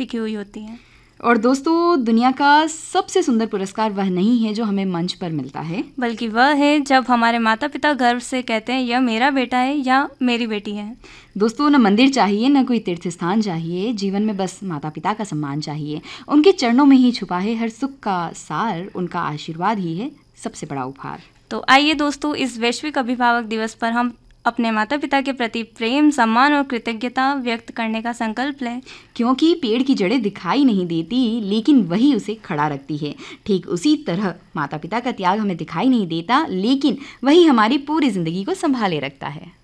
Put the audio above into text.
लिखी हुई होती हैं। और दोस्तों, दुनिया का सबसे सुंदर पुरस्कार वह नहीं है जो हमें मंच पर मिलता है, बल्कि वह है जब हमारे माता पिता गर्व से कहते हैं यह मेरा बेटा है या मेरी बेटी है। दोस्तों, न मंदिर चाहिए न कोई तीर्थ स्थान चाहिए, जीवन में बस माता पिता का सम्मान चाहिए। उनके चरणों में ही छुपा है हर सुख का सार, उनका आशीर्वाद ही है सबसे बड़ा उपहार। तो आइए दोस्तों, इस वैश्विक अभिभावक दिवस पर हम अपने माता पिता के प्रति प्रेम, सम्मान और कृतज्ञता व्यक्त करने का संकल्प लें। क्योंकि पेड़ की जड़ें दिखाई नहीं देती, लेकिन वही उसे खड़ा रखती है। ठीक उसी तरह माता पिता का त्याग हमें दिखाई नहीं देता, लेकिन वही हमारी पूरी जिंदगी को संभाले रखता है।